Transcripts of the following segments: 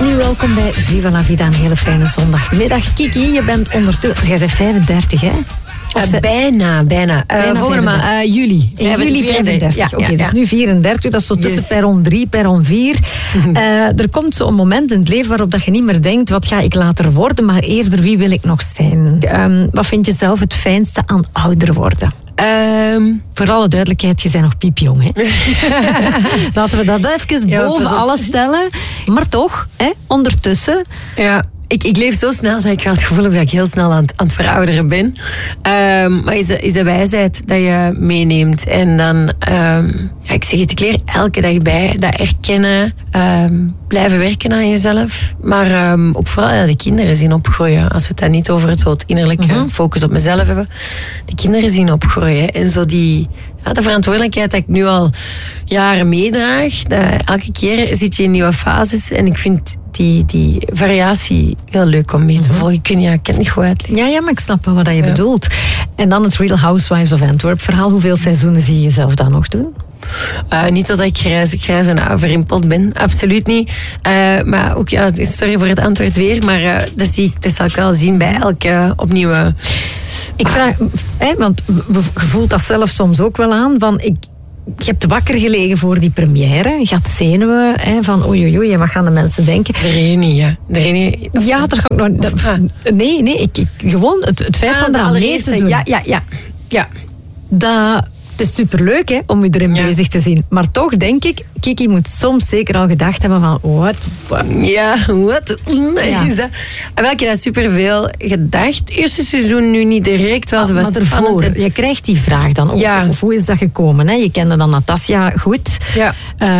Opnieuw welkom bij Viva la Vida. Een hele fijne zondagmiddag. Kiki, je bent ondertussen... Jij bent 35, hè? Bijna. Volgende maand, juli. Juli 35. Ja, Oké, dus nu 34. Dat is zo tussen perron 3, perron 4. Er komt zo'n moment in het leven waarop dat je niet meer denkt, wat ga ik later worden, maar eerder, wie wil ik nog zijn? Wat vind je zelf het fijnste aan ouder worden? Voor alle duidelijkheid, je bent nog piepjong, hè? Laten we dat even boven alles stellen. Maar toch, hè, ondertussen... Ja. Ik leef zo snel dat ik ga het gevoel heb dat ik heel snel aan het verouderen ben. Maar is de wijsheid dat je meeneemt. En dan, ik zeg het, ik leer elke dag bij. Dat erkennen, blijven werken aan jezelf. Maar ook vooral de kinderen zien opgroeien. Als we het dan niet over het innerlijke focus op mezelf hebben. De kinderen zien opgroeien. En zo de verantwoordelijkheid dat ik nu al jaren meedraag. Elke keer zit je in nieuwe fases. En ik vind die variatie heel leuk om mee te volgen. Ik kan het niet goed uitleggen. Ja, maar ik snap wel wat je bedoelt. En dan het Real Housewives of Antwerp verhaal. Hoeveel seizoenen zie je jezelf dan nog doen? Niet dat ik grijs en verrimpeld ben. Absoluut niet. Maar ook, sorry voor het antwoord weer. Maar dat zal ik wel zien bij elke opnieuw... Ik vraag, want je voelt dat zelf soms ook wel aan, van je hebt wakker gelegen voor die première. Je had zenuwen van oei, wat gaan de mensen denken? De reunie, ja. Ja, daar ga ik nog... Nee, gewoon het feit van daar mee te doen. Ja. Het is superleuk om u erin bezig te zien. Maar toch denk ik, Kiki moet soms zeker al gedacht hebben van... Wat? Ja, wat? Is dat? En ik heb dat superveel gedacht. Het eerste seizoen nu niet direct. Was maar ervoor, je krijgt die vraag dan. Of hoe is dat gekomen? Hè? Je kende dan Natasja goed. Ja.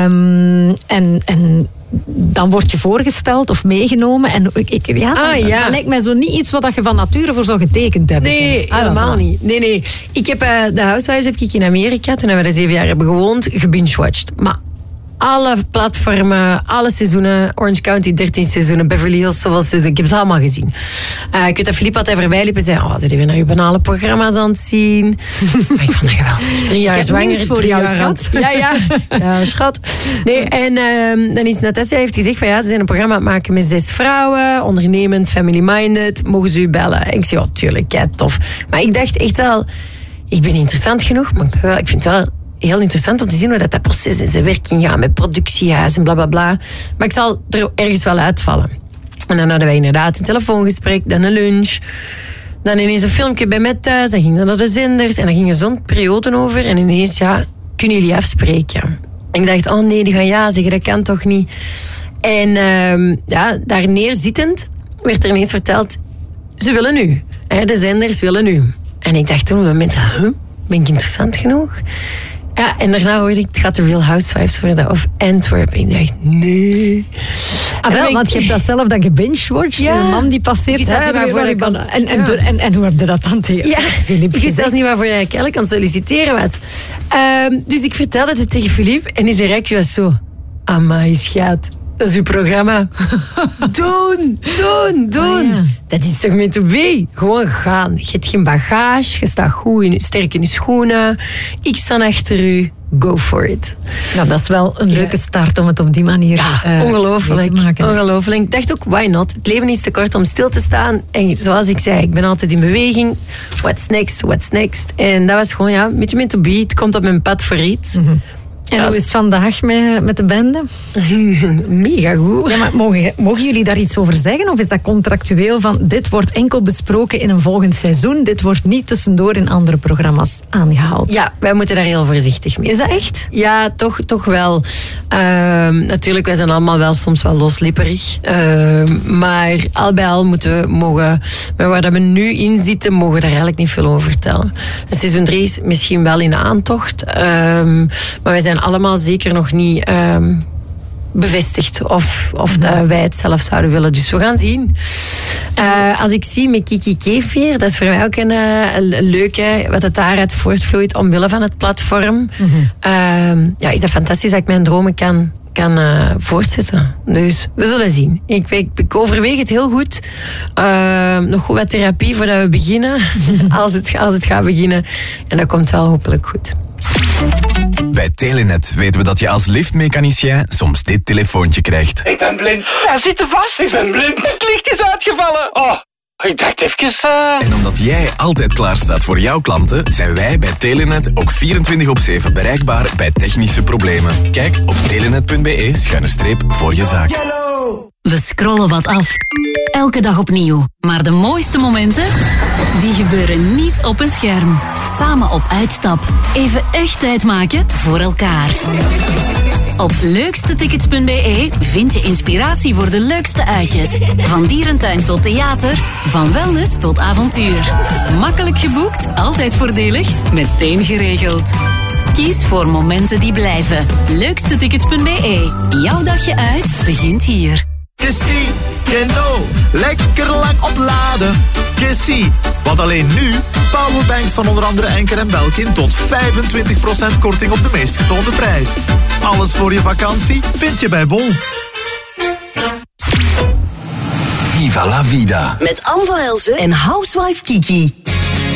En dan word je voorgesteld of meegenomen. En dat lijkt mij zo niet iets wat je van nature voor zou getekend hebben. Nee, helemaal niet. Nee. Ik heb de Housewives heb ik in Amerika, toen we er 7 jaar hebben gewoond, gebingewatcht. Maar alle platformen, alle seizoenen, Orange County 13 seizoenen, Beverly Hills zoveel seizoenen, ik heb ze allemaal gezien. Ik weet dat Philippe altijd voorbij liep en zei, zijn we naar je banale programma's aan het zien? Maar ik vond dat geweldig. 3 jaar zwanger, voor jou, schat. Ja, schat. Nee, en dan is Natasja heeft gezegd van ze zijn een programma aan het maken met 6 vrouwen, ondernemend, family-minded, mogen ze u bellen? En ik zei, tuurlijk, kei tof. Maar ik dacht echt wel, ik ben interessant genoeg, maar ik vind het wel heel interessant om te zien hoe dat proces in zijn werking gaat met productiehuis en blablabla. Maar ik zal er ergens wel uitvallen. En dan hadden wij inderdaad een telefoongesprek, dan een lunch, dan ineens een filmpje bij mij thuis, dan ging dat naar de zenders en dan ging er zo'n periode over en ineens, kunnen jullie afspreken? En ik dacht, oh nee, die gaan ja zeggen, dat kan toch niet? En daar neerzittend werd er ineens verteld, ze willen u. De zenders willen u. En ik dacht toen op een moment, ben ik interessant genoeg? Ja, en daarna hoorde ik, het gaat de Real Housewives worden of Antwerp. Ik dacht, nee. Want je hebt dat zelf dan gebingewatcht. Ja. Een man die passeert. En hoe heb je dat dan tegen Philippe? Ik wist zelfs niet waarvoor jij eigenlijk aan het solliciteren was. Dus ik vertelde het tegen Philippe en zijn reactie was zo, amai, schat. Dat is uw programma. Doen. Ja. Dat is toch meant to be? Gewoon gaan. Je hebt geen bagage. Je staat goed sterk in je schoenen. Ik sta achter u. Go for it. Nou, dat is wel een leuke start om het op die manier ongelooflijk te maken. Ongelooflijk. Ik dacht ook, why not? Het leven is te kort om stil te staan. En zoals ik zei, ik ben altijd in beweging. What's next? En dat was gewoon, een beetje meant to be. Het komt op mijn pad voor iets. En hoe is het vandaag met de bende? Mega goed. Ja, maar mogen jullie daar iets over zeggen? Of is dat contractueel van dit wordt enkel besproken in een volgend seizoen? Dit wordt niet tussendoor in andere programma's aangehaald? Ja, wij moeten daar heel voorzichtig mee. Is dat echt? Ja, toch wel. Natuurlijk, wij zijn allemaal wel soms wel loslipperig. Maar al bij al mogen we waar we nu in zitten, mogen we daar eigenlijk niet veel over vertellen. Het seizoen 3 is misschien wel in aantocht. Maar wij zijn allemaal zeker nog niet bevestigd of dat wij het zelf zouden willen. Dus we gaan zien. Als ik zie met Kiki Kefir, dat is voor mij ook een leuke, wat het daaruit voortvloeit omwille van het platform. Is dat fantastisch dat ik mijn dromen kan voortzetten. Dus we zullen zien. Ik overweeg het heel goed. Nog goed wat therapie voordat we beginnen. als het gaat beginnen. En dat komt wel hopelijk goed. Bij Telenet weten we dat je als liftmechanicien soms dit telefoontje krijgt. Ik ben blind. Hij zit er vast. Ik ben blind. Het licht is uitgevallen. Oh, ik dacht even... En omdat jij altijd klaar staat voor jouw klanten, zijn wij bij Telenet ook 24/7 bereikbaar bij technische problemen. Kijk op telenet.be/voor je zaak. We scrollen wat af. Elke dag opnieuw. Maar de mooiste momenten, die gebeuren niet op een scherm. Samen op uitstap. Even echt tijd maken voor elkaar. Op leukstetickets.be vind je inspiratie voor de leukste uitjes. Van dierentuin tot theater, van wellness tot avontuur. Makkelijk geboekt, altijd voordelig, meteen geregeld. Kies voor momenten die blijven. Leukstetickets.be. Jouw dagje uit begint hier. Kissy, Keno, lekker lang opladen. Kissy, want alleen nu powerbanks van onder andere Enker en Belkin tot 25% korting op de meest getoonde prijs. Alles voor je vakantie vind je bij Bol. Viva la vida. Met Anne van Elzen en Housewife Kiki.